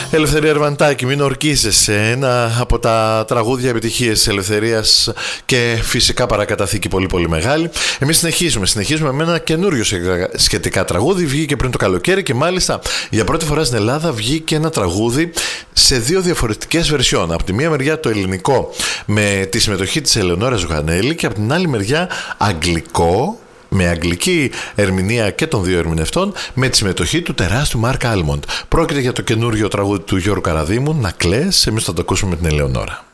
Ελευθερία Ερβαντάκη, μην ορκίζεσαι. Ένα από τα τραγούδια επιτυχίες της Ελευθερίας και φυσικά παρακαταθήκη πολύ πολύ μεγάλη. Εμείς συνεχίζουμε με ένα καινούριο σχετικά τραγούδι. Βγήκε πριν το καλοκαίρι και μάλιστα για πρώτη φορά στην Ελλάδα βγήκε ένα τραγούδι σε δύο διαφορετικές βερσιόν. Από τη μία μεριά το ελληνικό με τη συμμετοχή της Ελεονόρας Ζουγανέλη και από την άλλη μεριά αγγλικό, με αγγλική ερμηνεία και των δύο ερμηνευτών, με τη συμμετοχή του τεράστιου Μάρκ Άλμοντ. Πρόκειται για το καινούριο τραγούδι του Γιώργου Καραδίμου, «Να κλαις». Εμείς θα το ακούσουμε με την Ελεονόρα.